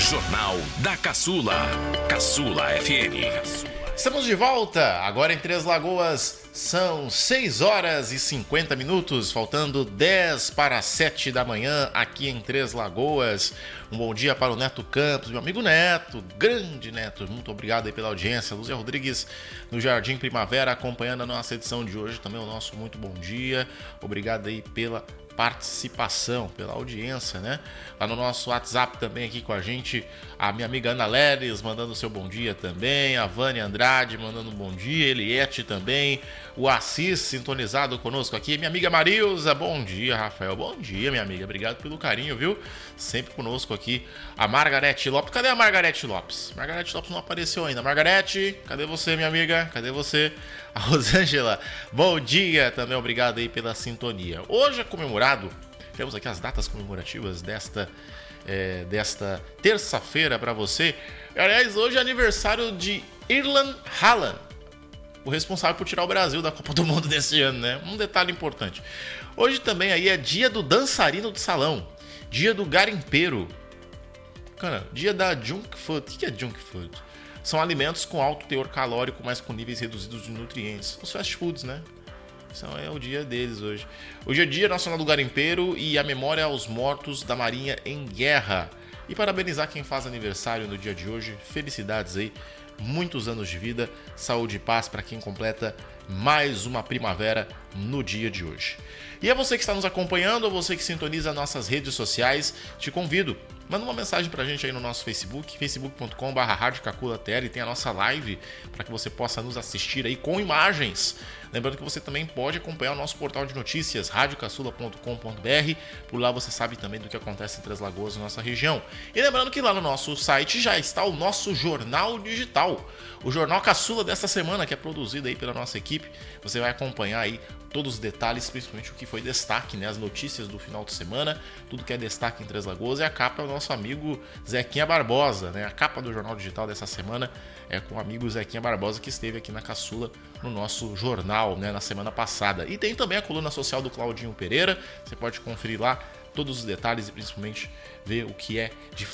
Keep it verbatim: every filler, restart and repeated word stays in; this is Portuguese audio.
Jornal da Caçula. Caçula F M. Estamos de volta, agora em Três Lagoas, são seis horas e cinquenta minutos, faltando dez para sete da manhã aqui em Três Lagoas. Um bom dia para o Neto Campos, meu amigo Neto, grande Neto, muito obrigado aí pela audiência. Lúcia Rodrigues no Jardim Primavera acompanhando a nossa edição de hoje, também o nosso muito bom dia, obrigado aí pela participação, pela audiência, né? Lá no nosso WhatsApp também aqui com a gente, a minha amiga Ana Leres mandando seu bom dia também, a Vânia Andrade mandando um bom dia, Eliette também, o Assis sintonizado conosco aqui, minha amiga Marilza, bom dia, Rafael, bom dia, minha amiga, obrigado pelo carinho, viu? Sempre conosco aqui, a Margarete Lopes, cadê a Margarete Lopes? Margarete Lopes não apareceu ainda, Margarete, cadê você, minha amiga? Cadê você? A Rosângela, bom dia também, obrigado aí pela sintonia. Hoje é comemorado, temos aqui as datas comemorativas desta, é, desta terça-feira para você. Aliás, hoje é aniversário de Erling Haaland, o responsável por tirar o Brasil da Copa do Mundo desse ano, né? Um detalhe importante. Hoje também aí é dia do dançarino de salão, dia do garimpeiro, cara, dia da junk food. O que é junk food? São alimentos com alto teor calórico, mas com níveis reduzidos de nutrientes. Os fast foods, né? Esse é o dia deles hoje. Hoje é dia nacional do garimpeiro e a memória aos mortos da Marinha em guerra. E parabenizar quem faz aniversário no dia de hoje. Felicidades aí. Muitos anos de vida, saúde e paz para quem completa mais uma primavera no dia de hoje. E a você que está nos acompanhando, ou você que sintoniza nossas redes sociais, te convido, manda uma mensagem pra gente aí no nosso Facebook, facebook ponto com barra rádio cacula T L, tem a nossa live para que você possa nos assistir aí com imagens. Lembrando que você também pode acompanhar o nosso portal de notícias, rádio caçula ponto com ponto b r, por lá você sabe também do que acontece em Três Lagoas, na nossa região. E lembrando que lá no nosso site já está o nosso jornal digital, o Jornal Caçula desta semana, que é produzido aí pela nossa equipe. Você vai acompanhar aí todos os detalhes, principalmente o que foi destaque, né? As notícias do final de semana, tudo que é destaque em Três Lagoas. E a capa é o nosso amigo Zequinha Barbosa, né? A capa do Jornal Digital dessa semana é com o amigo Zequinha Barbosa, que esteve aqui na Caçula no nosso jornal, né? Na semana passada. E tem também a coluna social do Claudinho Pereira, você pode conferir lá todos os detalhes e principalmente ver o que é de